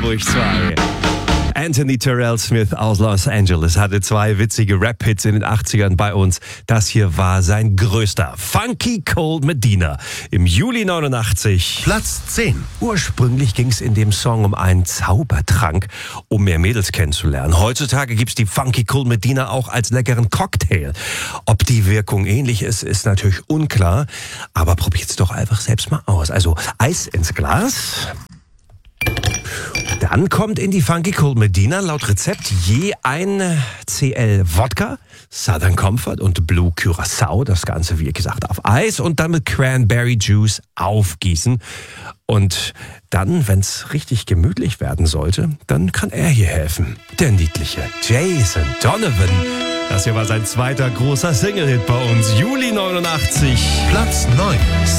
Hamburg 2. Anthony Terrell Smith aus Los Angeles hatte 2 witzige Rap-Hits in den 80ern bei uns. Das hier war sein größter. Funky Cold Medina im Juli 89. Platz 10. Ursprünglich ging es in dem Song um einen Zaubertrank, um mehr Mädels kennenzulernen. Heutzutage gibt's die Funky Cold Medina auch als leckeren Cocktail. Ob die Wirkung ähnlich ist, ist natürlich unklar. Aber probiert's doch einfach selbst mal aus. Also Eis ins Glas. Dann kommt in die Funky Cold Medina laut Rezept je 1 Cl Wodka, Southern Comfort und Blue Curacao. Das Ganze, wie gesagt, auf Eis und dann mit Cranberry Juice aufgießen. Und dann, wenn es richtig gemütlich werden sollte, dann kann er hier helfen. Der niedliche Jason Donovan. Das hier war sein zweiter großer Single-Hit bei uns. Juli 89. Platz 9.